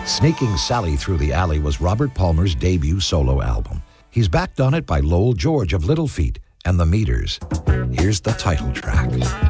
Sneaking Sally Through the Alley was Robert Palmer's debut solo album. He's backed on it by Lowell George of Little Feat and the Meters. Here's the title track.